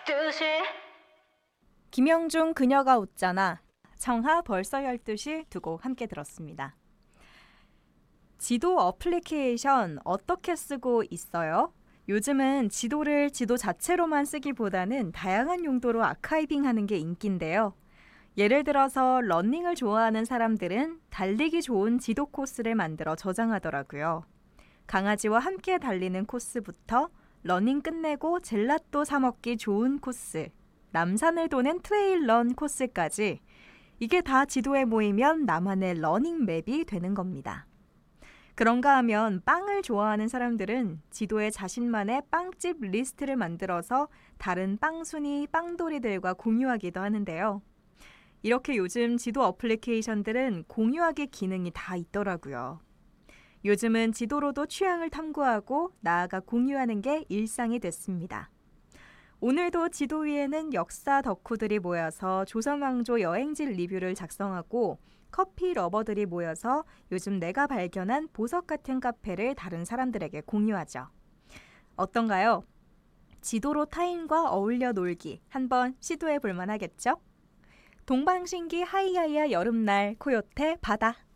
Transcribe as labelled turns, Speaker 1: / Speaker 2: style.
Speaker 1: 12시.
Speaker 2: 김영중 그녀가 웃잖아. 청하 벌써 12시 두 곡 함께 들었습니다. 지도 어플리케이션 어떻게 쓰고 있어요? 요즘은 지도를 지도 자체로만 쓰기보다는 다양한 용도로 아카이빙하는 게 인기인데요. 예를 들어서 러닝을 좋아하는 사람들은 달리기 좋은 지도 코스를 만들어 저장하더라고요. 강아지와 함께 달리는 코스부터 러닝 끝내고 젤라또 사 먹기 좋은 코스, 남산을 도는 트레일런 코스까지 이게 다 지도에 모이면 나만의 러닝 맵이 되는 겁니다. 그런가 하면 빵을 좋아하는 사람들은 지도에 자신만의 빵집 리스트를 만들어서 다른 빵순이 빵돌이들과 공유하기도 하는데요. 이렇게 요즘 지도 어플리케이션들은 공유하기 기능이 다 있더라고요. 요즘은 지도로도 취향을 탐구하고 나아가 공유하는 게 일상이 됐습니다. 오늘도 지도 위에는 역사 덕후들이 모여서 조선왕조 여행지 리뷰를 작성하고 커피 러버들이 모여서 요즘 내가 발견한 보석 같은 카페를 다른 사람들에게 공유하죠. 어떤가요? 지도로 타인과 어울려 놀기 한번 시도해 볼 만하겠죠? 동방신기 하이하이야 여름날 코요태 바다.